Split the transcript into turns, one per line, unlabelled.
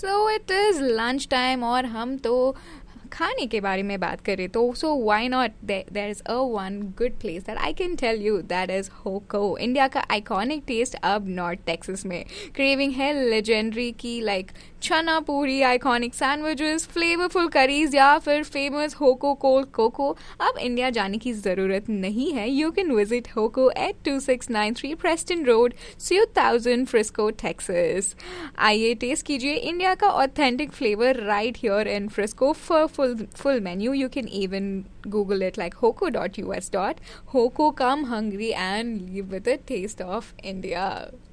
So it is lunch time और हम तो खाने के बारे में बात करें तो so why not there is a one good place that I can tell you that is होको. India का आइकॉनिक टेस्ट अब नॉर्थ टेक्सास में. क्रेविंग है लेजेंडरी की लाइक चना पूरी, आइकॉनिक सैंडविचेस, फ्लेवरफुल करीज या फिर फेमस होको कोल्ड कोको. अब इंडिया जाने की ज़रूरत नहीं है. You can visit होको eight 2693 Preston road, Suite 1000, Frisco, Texas. आइए टेस्ट कीजिए इंडिया का authentic flavour right here in Frisco. For full menu you can even google it like hoko.us. Hoko, come hungry and leave with a taste of India.